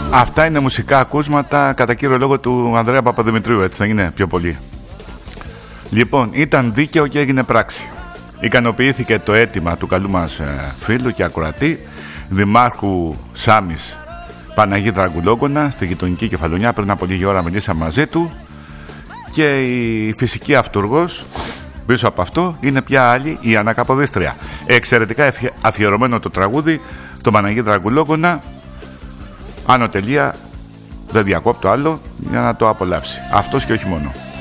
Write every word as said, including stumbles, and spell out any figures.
Αυτά είναι μουσικά ακούσματα κατά κύριο λόγο του Ανδρέα Παπαδημητρίου, έτσι δεν είναι πιο πολύ? Λοιπόν, ήταν δίκαιο και έγινε πράξη. Ικανοποιήθηκε το αίτημα του καλού μας ε, φίλου και ακροατή Δημάρχου Σάμης Παναγή Δραγκουλόγκονα στη γειτονική Κεφαλονιά. Πριν από λίγη ώρα μιλήσαμε μαζί του και η φυσική αυτούργος πίσω από αυτό είναι πια άλλη, η Ανακαποδίστρια. Εξαιρετικά αφιερωμένο το τραγούδι στο Παναγή Δραγκουλόγκονα. Άνω τελεία, δεν διακόπτω άλλο για να το απολαύσει. Αυτός και όχι μόνο.